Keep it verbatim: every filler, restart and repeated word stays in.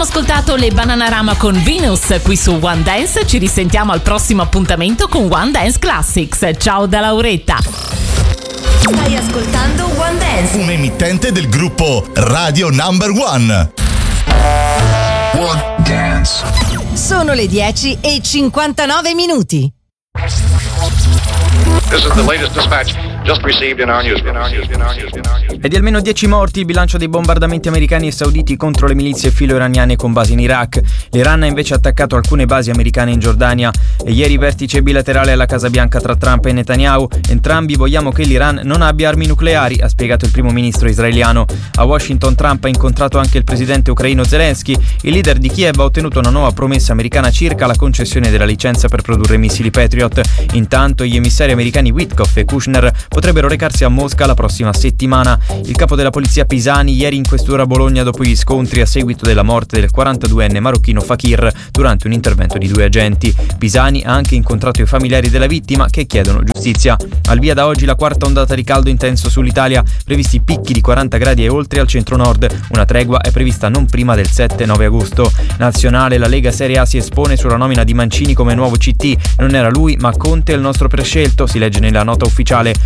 Ascoltato le Bananarama con Venus qui su One Dance. Ci risentiamo al prossimo appuntamento con One Dance Classics. Ciao da Lauretta. Stai ascoltando One Dance, un emittente del gruppo Radio Number One. One Dance. Sono le dieci e cinquantanove minuti. This is the latest dispatch just received in our newsroom. È di almeno dieci morti il bilancio dei bombardamenti americani e sauditi contro le milizie filo-iraniane con basi in Iraq. L'Iran ha invece attaccato alcune basi americane in Giordania. E ieri vertice bilaterale alla Casa Bianca tra Trump e Netanyahu. Entrambi vogliamo che l'Iran non abbia armi nucleari, ha spiegato il primo ministro israeliano. A Washington Trump ha incontrato anche il presidente ucraino Zelensky. Il leader di Kiev ha ottenuto una nuova promessa americana circa la concessione della licenza per produrre missili Patriot. Intanto gli emissari americani Witkoff e Kushner potrebbero recarsi a Mosca la prossima settimana. Il capo della polizia Pisani ieri in questura a Bologna dopo gli scontri a seguito della morte del quarantaduenne marocchino Fakir durante un intervento di due agenti. Pisani ha anche incontrato i familiari della vittima che chiedono giustizia. Al via da oggi la quarta ondata di caldo intenso sull'Italia, previsti picchi di quaranta gradi e oltre al centro-nord. Una tregua è prevista non prima del sette nove agosto. Nazionale, la Lega Serie A si espone sulla nomina di Mancini come nuovo C T. Non era lui ma Conte il nostro prescelto, si legge nella nota ufficiale.